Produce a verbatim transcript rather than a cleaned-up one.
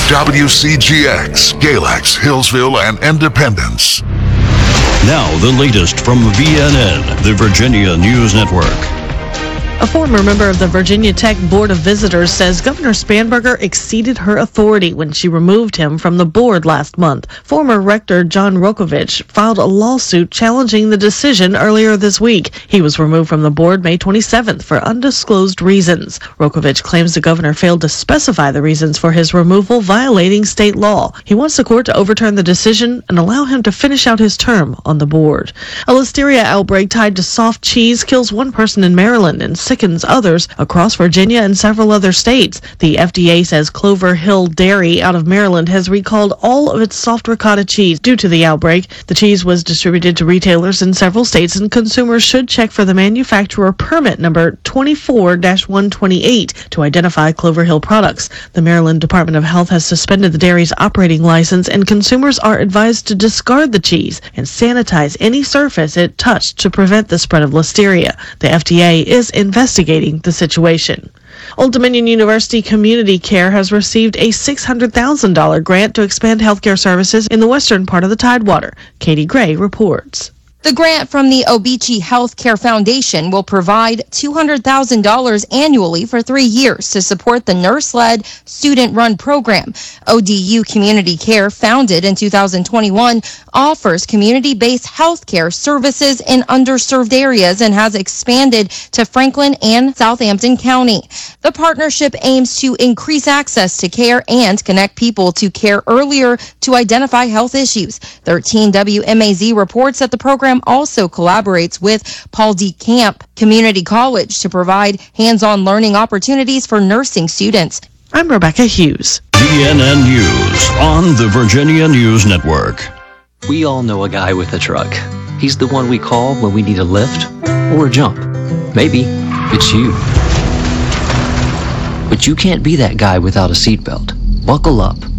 W C G X, Galax, Hillsville, and Independence. Now the latest from V N N, the Virginia News Network. A former member of the Virginia Tech Board of Visitors says Governor Spanberger exceeded her authority when she removed him from the board last month. Former Rector John Rokovich filed a lawsuit challenging the decision earlier this week. He was removed from the board May twenty-seventh for undisclosed reasons. Rokovich claims the governor failed to specify the reasons for his removal, violating state law. He wants the court to overturn the decision and allow him to finish out his term on the board. A listeria outbreak tied to soft cheese kills one person in Maryland and sickens others across Virginia and several other states. The F D A says Clover Hill Dairy out of Maryland has recalled all of its soft ricotta cheese due to the outbreak. The cheese was distributed to retailers in several states, and consumers should check for the manufacturer permit number twenty-four dash one twenty-eight to identify Clover Hill products. The Maryland Department of Health has suspended the dairy's operating license, and consumers are advised to discard the cheese and sanitize any surface it touched to prevent the spread of listeria. The F D A is investigating the situation. Old Dominion University Community Care has received a six hundred thousand dollars grant to expand healthcare services in the western part of the Tidewater. Katie Gray reports. The grant from the Obeechee Healthcare Foundation will provide two hundred thousand dollars annually for three years to support the nurse-led, student-run program. O D U Community Care, founded in two thousand twenty-one, offers community-based healthcare services in underserved areas and has expanded to Franklin and Southampton County. The partnership aims to increase access to care and connect people to care earlier to identify health issues. thirteen W M A Z reports that the program also collaborates with Paul D. Camp Community College to provide hands-on learning opportunities for nursing students. I'm Rebecca Hughes. V N N News on the Virginia News Network. We all know a guy with a truck. He's the one we call when we need a lift or a jump. Maybe it's you. But you can't be that guy without a seatbelt. Buckle up.